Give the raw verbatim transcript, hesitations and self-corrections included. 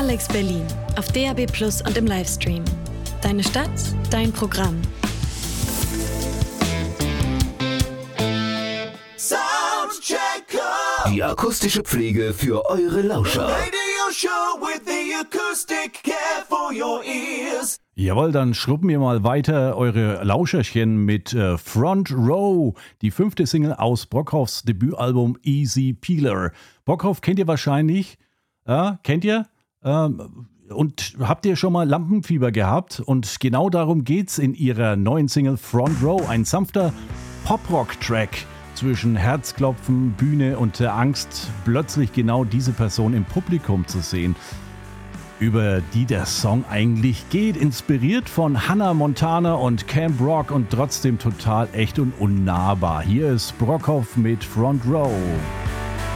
Alex Berlin auf D A B Plus und im Livestream. Deine Stadt, dein Programm. Soundchecker. Die akustische Pflege für eure Lauscher. Radio show with the acoustic care for your ears. Jawohl, dann schruppen wir mal weiter eure Lauscherchen mit äh, Front Row, die fünfte Single aus Brockhoffs Debütalbum Easy Peeler. Brockhoff kennt ihr wahrscheinlich, äh, kennt ihr? Ähm, und habt ihr schon mal Lampenfieber gehabt? Und genau darum geht's in ihrer neuen Single Front Row, ein sanfter Pop-Rock-Track zwischen Herzklopfen, Bühne und der Angst, plötzlich genau diese Person im Publikum zu sehen, über die der Song eigentlich geht. Inspiriert von Hannah Montana und Camp Rock und trotzdem total echt und unnahbar. Hier ist Brockhoff mit Front Row.